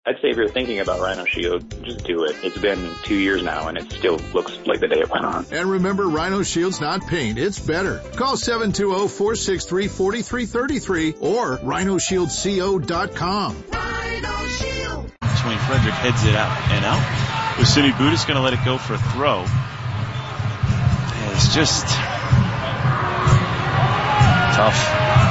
I'd say if you're thinking about Rhino Shield, just do it. It's been 2 years now, and it still looks like the day it went on. And remember, Rhino Shield's not paint, it's better. Call 720-463-4333 or rhinoshieldco.com. Rhino Shield. Wayne Frederick heads it out and out. With Sidney Buddha's going to let it go for a throw. And it's just tough.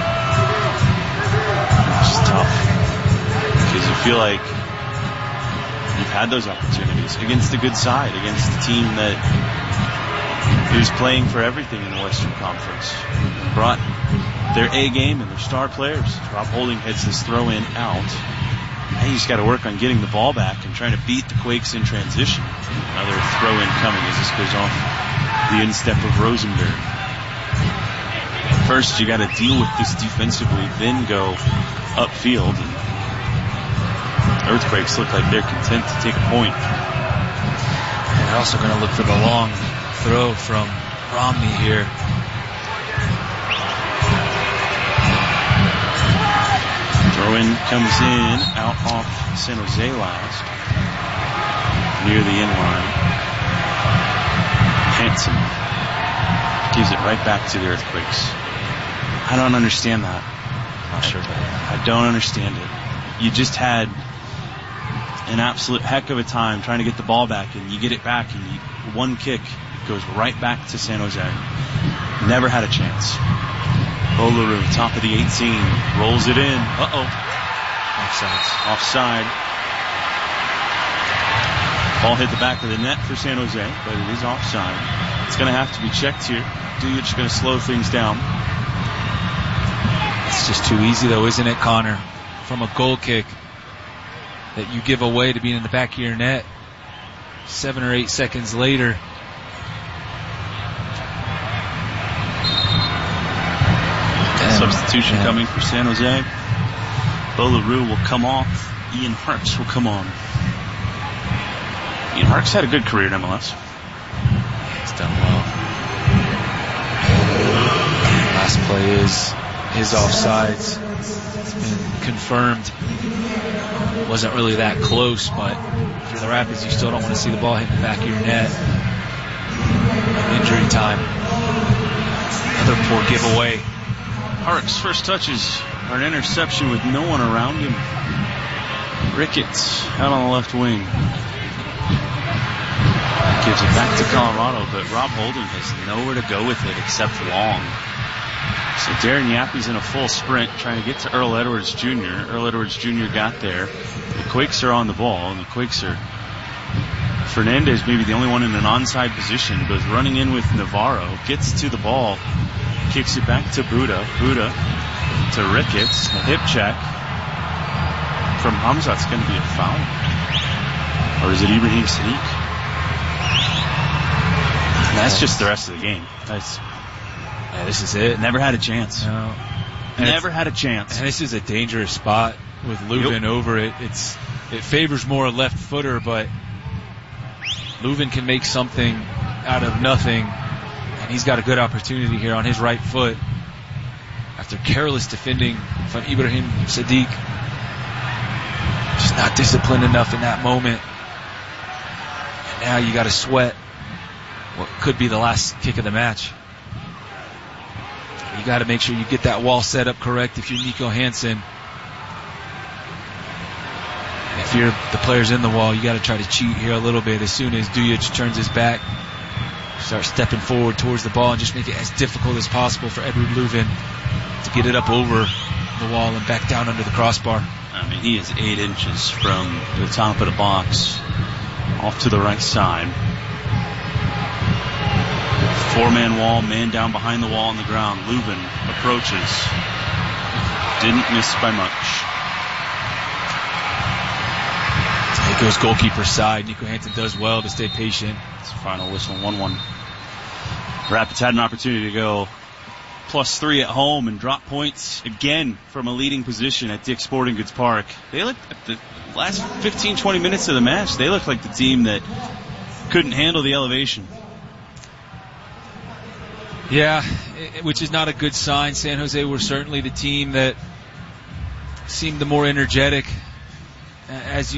It's tough. Because you feel like you've had those opportunities against a good side, against a team that is playing for everything in the Western Conference. Brought their A game and their star players. Rob Holding heads this throw in out. Now you just got to work on getting the ball back and trying to beat the Quakes in transition. Another throw in coming as this goes off the instep of Rosenberg. First, you got to deal with this defensively, then go upfield. And Earthquakes look like they're content to take a point. And they're also going to look for the long throw from Romney here. Throw-in comes in, out off San Jose last, near the end line. Hanson gives it right back to the Earthquakes. I don't understand that. Not sure about that. I don't understand it. You just had an absolute heck of a time trying to get the ball back, and you get it back, and one kick goes right back to San Jose. Never had a chance. Olaru, top of the 18, rolls it in. Offside. Ball hit the back of the net for San Jose, but it is offside. It's going to have to be checked here. Dujic going to slow things down. It's just too easy, though, isn't it, Connor? From a goal kick that you give away to being in the back of your net 7 or 8 seconds later. Substitution coming for San Jose. Olaru will come off. Ian Harkes will come on. Ian Harkes had a good career in MLS. He's done well. Last play is his offsides. It's been confirmed. Wasn't really that close, but if you're the Rapids, you still don't want to see the ball hit the back of your net. Injury time. Another poor giveaway. Harkes' first touches are an interception with no one around him. Ricketts out on the left wing. Gives it back to Colorado, but Rob Holding has nowhere to go with it except long. So Darren Yappy's in a full sprint trying to get to Earl Edwards Jr. Earl Edwards Jr. got there. The Quakes are on the ball, and the Quakes are... Fernandez maybe the only one in an onside position, but running in with Navarro. Gets to the ball. Kicks it back to Buddha. Buddha to Ricketts. A hip check from Hamzat's going to be a foul. Or is it Ibrahim Sadiq? That's just the rest of the game. This is it. Never had a chance. No. Never had a chance. And this is a dangerous spot with Leuven over it. It favors more a left footer, but Leuven can make something out of nothing. And he's got a good opportunity here on his right foot after careless defending from Ibrahim Sadiq. Just not disciplined enough in that moment. And now you got to sweat what could be the last kick of the match. You got to make sure you get that wall set up correct if you're Nico Hansen. And if you're the players in the wall, you got to try to cheat here a little bit. As soon as Dujic turns his back, start stepping forward towards the ball and just make it as difficult as possible for Edward Leuven to get it up over the wall and back down under the crossbar. I mean, he is 8 inches from the top of the box off to the right side. 4-man wall, man down behind the wall on the ground. Leuven approaches. Didn't miss by much. It goes goalkeeper side. Nico Hansen does well to stay patient. It's final whistle, 1-1. Rapids had an opportunity to go +3 at home and drop points again from a leading position at Dick's Sporting Goods Park. They looked at the last 15-20 minutes of the match. They looked like the team that couldn't handle the elevation. Yeah, which is not a good sign. San Jose were certainly the team that seemed the more energetic. As you